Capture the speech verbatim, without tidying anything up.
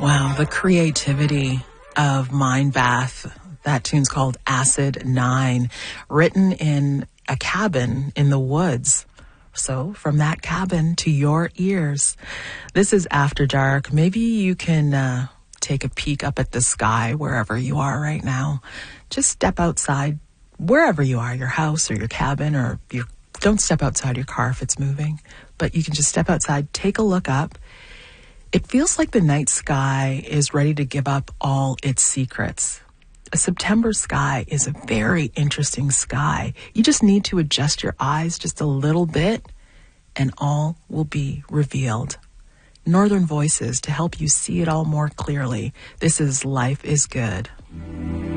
Wow, the creativity of Mind Bath. That tune's called Acid Nine, written in a cabin in the woods. So from that cabin to your ears. This is After Dark. Maybe you can uh, take a peek up at the sky wherever you are right now. Just step outside wherever you are, your house or your cabin, or your, don't step outside your car if it's moving, but you can just step outside, take a look up. It feels like the night sky is ready to give up all its secrets. A September sky is a very interesting sky. You just need to adjust your eyes just a little bit and all will be revealed. Northern Voices to help you see it all more clearly. This is Life is Good.